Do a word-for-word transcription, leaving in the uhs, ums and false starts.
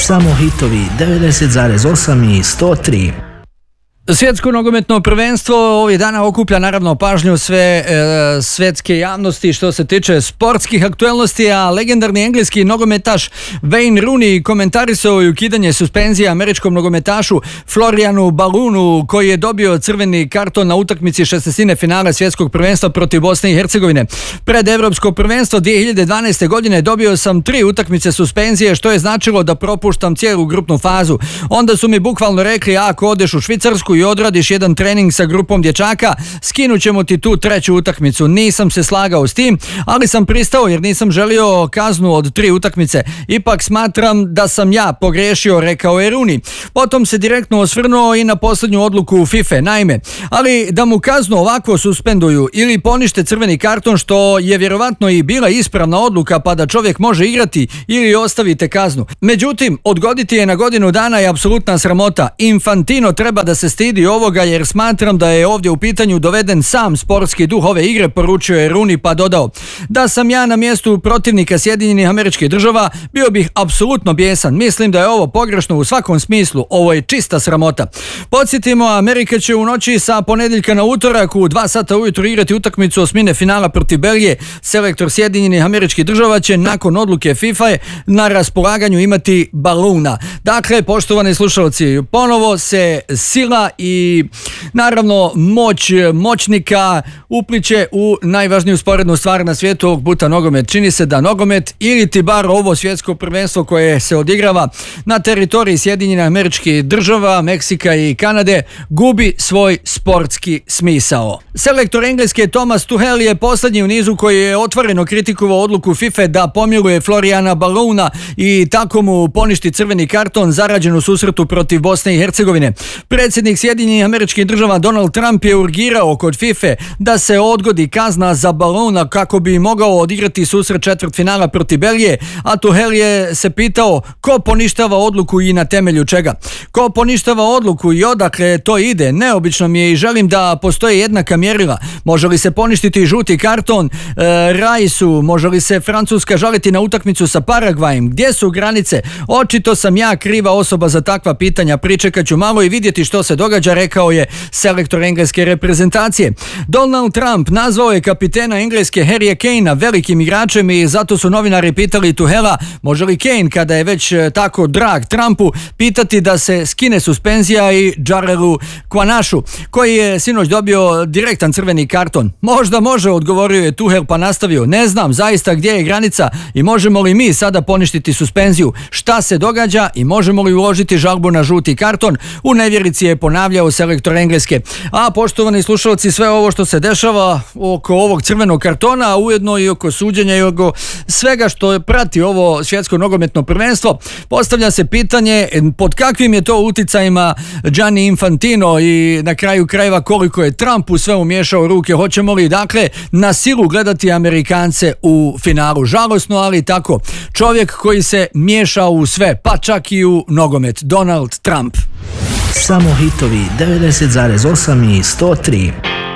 Samo hitovi devedeset zarez osam i sto tri. Svjetsko nogometno prvenstvo ovih dana okuplja naravno pažnju sve e, svjetske javnosti što se tiče sportskih aktualnosti, a legendarni engleski nogometaš Wayne Rooney komentarisao je ukidanje suspenzije američkom nogometašu Florianu Balloonu koji je dobio crveni karton na utakmici šestnaestine finala svjetskog prvenstva protiv Bosne i Hercegovine. Pred Evropsko prvenstvo dvije hiljade dvanaeste. godine dobio sam tri utakmice suspenzije, što je značilo da propuštam cijelu grupnu fazu. Onda su mi bukvalno rekli, ako odeš u Švicarsku i odradiš jedan trening sa grupom dječaka, skinut ćemo ti tu treću utakmicu. Nisam se slagao s tim, ali sam pristao jer nisam želio kaznu od tri utakmice. Ipak smatram da sam ja pogriješio, rekao je Rooney. Potom se direktno osvrnuo i na posljednju odluku FIFA. Naime, ali da mu kaznu ovako suspenduju ili ponište crveni karton, što je vjerovatno i bila ispravna odluka, pa da čovjek može igrati, ili ostavite kaznu. Međutim, odgoditi je na godinu dana je apsolutna sramota. Infantino treba da se stidi ovoga jer smatram da je ovdje u pitanju doveden sam sportski duh ove igre, poručio je Rooney, pa dodao: da sam ja na mjestu protivnika Sjedinjenih Američkih Država, bio bih apsolutno bijesan. Mislim da je ovo pogrešno u svakom smislu. Ovo je čista sramota. Podsjetimo, Amerika će u noći sa ponedjeljka na utorak u dva sata ujutro igrati utakmicu osmine finala protiv Belgije. Selektor Sjedinjenih Američkih Država će nakon odluke FIFA na raspolaganju imati Balloona. Dakle, poštovani slušalci, ponovo se sila i naravno moć moćnika upliče u najvažniju sporednu stvar na svijetu, ovog puta nogomet. Čini se da nogomet ili ti bar ovo svjetsko prvenstvo koje se odigrava na teritoriji Sjedinjenih Američkih Država, Meksika i Kanade gubi svoj sportski smisao. Selektor Engleske Thomas Tuchel je posljednji u nizu koji je otvoreno kritikovao odluku FIFA da pomiluje Floriana Balloona i tako mu poništi crveni karton zarađen u susretu protiv Bosne i Hercegovine. Predsjednik Sjedinjenih Američkih Država Donald Trump je urgirao kod FIFA da se odgodi kazna za Balloona kako bi mogao odigrati susret četvrtfinala protiv Belgije, a Tuchel je se pitao ko poništava odluku i na temelju čega. Ko poništava odluku i odakle to ide? Neobično mi je i želim da postoje jednaka mjerila. Može li se poništiti žuti karton e, Raisu? Može li se Francuska žaliti na utakmicu sa Paragvajem? Gdje su granice? Očito sam ja kriva osoba za takva pitanja. Pričekat ću malo i vidjeti što se događa, rekao je selektor engleske reprezentacije. Donald Trump nazvao je kapitena engleske Harryja Kanea velikim igračem i zato su novinari pitali Tuchela može li Kane, kada je već tako drag Trumpu, pitati da se skine suspenzija i Jarrellu Quanašu, koji je sinoć dobio direktan crveni karton. Možda može, odgovorio je Tuchel, pa nastavio: ne znam zaista gdje je granica i možemo li mi sada poništiti suspenziju, šta se događa i možemo li uložiti žalbu na žuti karton, u nevjerici je ponavljao selektor Engleske. A poštovani slušalci, sve ovo što se dešava oko ovog crvenog kartona, a ujedno i oko suđenja i oko svega što prati ovo svjetsko nogometno prvenstvo, postavlja se pitanje pod kakvim je to uticajima Gianni Infantino i na kraju krajeva koliko je Trump u sve umiješao ruke. Hoćemo li dakle na silu gledati Amerikance u finalu? Žalosno, ali tako. Čovjek koji se miješa u sve, pa čak i u nogomet. Donald Trump. Samo hitovi devedeset zarez osam i sto tri.